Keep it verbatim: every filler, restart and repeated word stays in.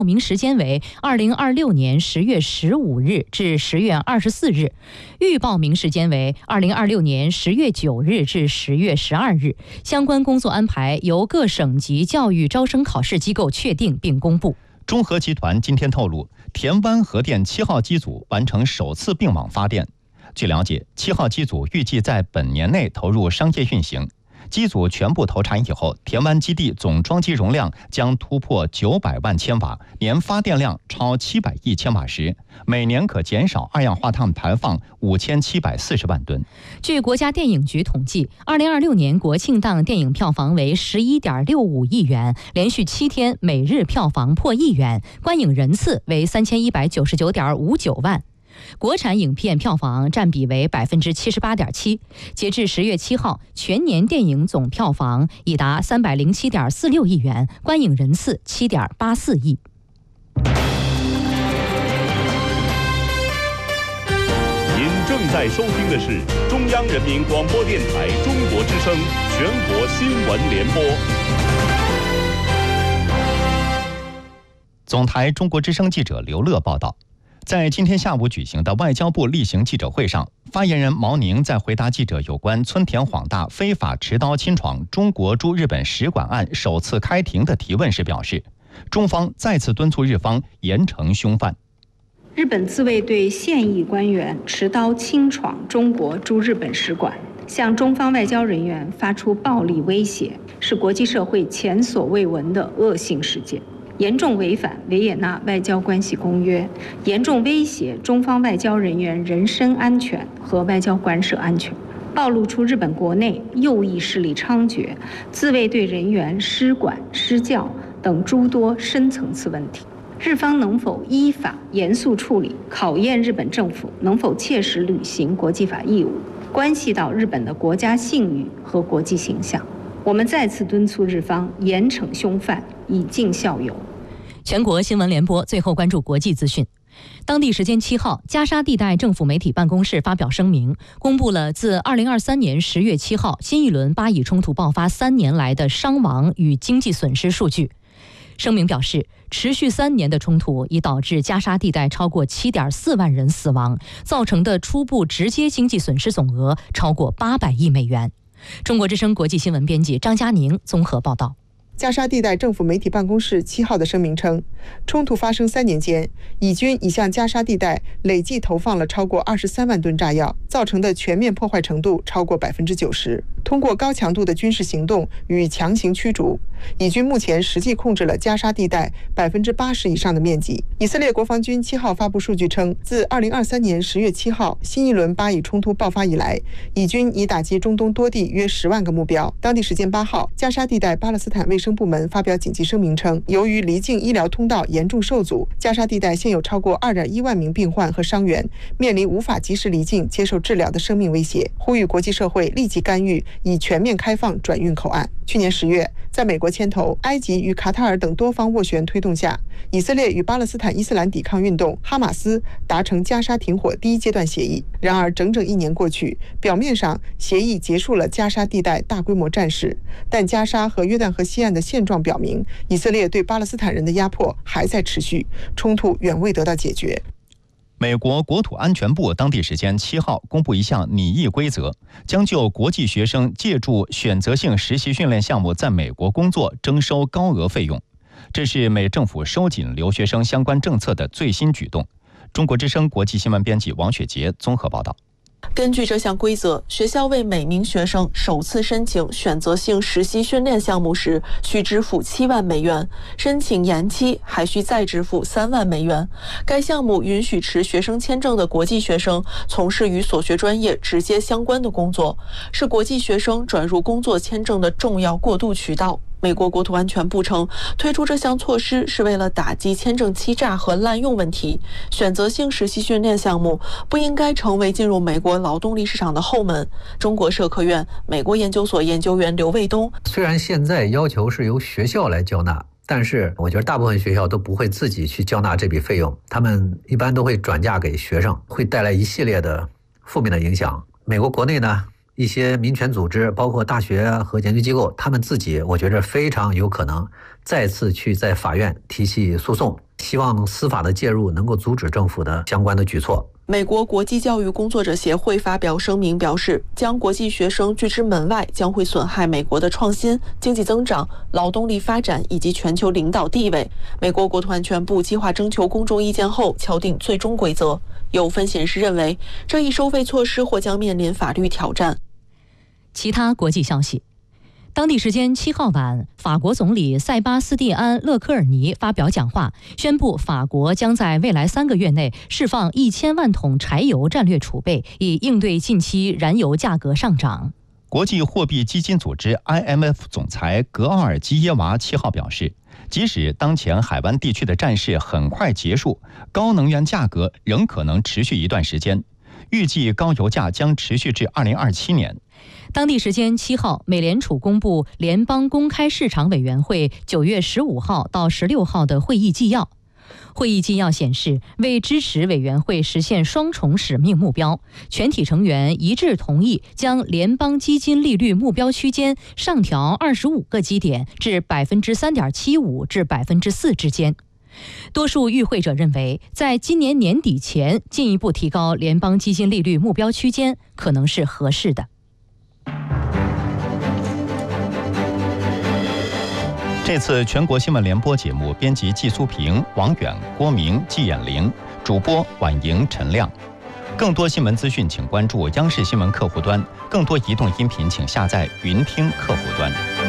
报名时间为二零二六年十月十五日至十月二十四日，预报名时间为二零二六年十月九日至十月十二日。相关工作安排由各省级教育招生考试机构确定并公布。 中核集团今天透露，田湾核电七号机组完成首次并网发电。据了解，七号机组预计在本年内投入商业运行。机组全部投产以后，田湾基地总装机容量将突破九百万千瓦，年发电量超七百亿千瓦时，每年可减少二氧化碳排放五千七百四十万吨。 据国家电影局统计，二零二六年国庆档电影票房为十一点六五亿元，连续七天每日票房破亿元，观影人次为三千一百九十九点五九万。国产影片票房占比为百分之七十八点七。截至十月七号，全年电影总票房已达三百零七点四六亿元，观影人次七点八四亿。 您正在收听的是中央人民广播电台中国之声全国新闻联播。 总台中国之声记者刘乐报道。在今天下午举行的外交部例行记者会上，发言人毛宁在回答记者有关村田晃大非法持刀侵闯中国驻日本使馆案首次开庭的提问时表示，中方再次敦促日方严惩凶犯。 日本自卫队现役官员持刀侵闯中国驻日本使馆，向中方外交人员发出暴力威胁，是国际社会前所未闻的恶性事件，严重违反维也纳外交关系公约，严重威胁中方外交人员人身安全和外交馆舍安全，暴露出日本国内右翼势力猖獗、自卫队人员失管失教等诸多深层次问题。日方能否依法严肃处理，考验日本政府能否切实履行国际法义务，关系到日本的国家信誉和国际形象。我们再次敦促日方严惩凶犯，以儆效尤。 全国新闻联播最后关注国际资讯。当地时间七号，加沙地带政府媒体办公室发表声明，公布了自二零二三年十月七号新一轮巴以冲突爆发三年来的伤亡与经济损失数据。声明表示，持续三年的冲突已导致加沙地带超过七点四万人死亡，造成的初步直接经济损失总额超过八百亿美元。中国之声国际新闻编辑张佳宁综合报道。 加沙地带政府媒体办公室七号的声明称，冲突发生三年间，以军已向加沙地带累计投放了超过二十三万吨炸药，造成的全面破坏程度超过百分之九十。通过高强度的军事行动与强行驱逐，以军目前实际控制了加沙地带百分之八十以上的面积。以色列国防军七号发布数据称，自二零二三年十月七号新一轮巴以冲突爆发以来，以军已打击中东多地约十万个目标。当地时间八号，加沙地带巴勒斯坦卫生部门发表紧急声明称，由于离境医疗通道严重受阻，加沙地带现有超过二点一万名病患和伤员面临无法及时离境接受治疗的生命威胁，呼吁国际社会立即干预，以全面开放转运口岸。去年十月，在美国牵头、埃及与卡塔尔等多方斡旋推动下，以色列与巴勒斯坦伊斯兰抵抗运动哈马斯达成加沙停火第一阶段协议。然而，整整一年过去，表面上协议结束了加沙地带大规模战事，但加沙和约旦河西岸的现状表明，以色列对巴勒斯坦人的压迫还在持续，冲突远未得到解决。 美国国土安全部当地时间七号公布一项拟议规则，将就国际学生借助选择性实习训练项目在美国工作征收高额费用。这是美政府收紧留学生相关政策的最新举动。中国之声国际新闻编辑王雪杰综合报道。 根据这项规则，学校为每名学生首次申请选择性实习训练项目时，需支付七万美元；申请延期还需再支付三万美元。该项目允许持学生签证的国际学生从事与所学专业直接相关的工作，是国际学生转入工作签证的重要过渡渠道。美国国土安全部称，推出这项措施是为了打击签证欺诈和滥用问题。选择性实习训练项目不应该成为进入美国劳动力市场的后门。中国社科院美国研究所研究员刘卫东， 虽然现在要求是由学校来交纳，但是我觉得大部分学校都不会自己去交纳这笔费用，他们一般都会转嫁给学生，会带来一系列的负面的影响。美国国内呢，一些民权组织，包括大学和研究机构，他们自己我觉得非常有可能再次去在法院提起诉讼。 希望司法的介入能够阻止政府的相关的举措。 美国国际教育工作者协会发表声明表示，将国际学生拒之门外将会损害美国的创新、经济增长、劳动力发展以及全球领导地位。美国国土安全部计划征求公众意见后敲定最终规则。有分析人士认为，这一收费措施或将面临法律挑战。 其他国际消息。当地时间七号晚，法国总理塞巴斯蒂安·勒科尔尼发表讲话，宣布法国将在未来三个月内释放一千万桶柴油战略储备，以应对近期燃油价格上涨。 国际货币基金组织 I M F 总裁格奥尔基耶娃七号表示，即使当前海湾地区的战事很快结束，高能源价格仍可能持续一段时间，预计高油价将持续至二零二七年。 当地时间七号，美联储公布联邦公开市场委员会九月十五号到十六号的会议纪要。会议纪要显示，为支持委员会实现双重使命目标，全体成员一致同意将联邦基金利率目标区间上调二十五个基点至百分之三点七五至百分之四之间。多数与会者认为，在今年年底前进一步提高联邦基金利率目标区间可能是合适的。 这次全国新闻联播节目编辑季苏平、王远、郭明、季衍玲，主播婉莹、陈亮。更多新闻资讯请关注央视新闻客户端，更多移动音频请下载云听客户端。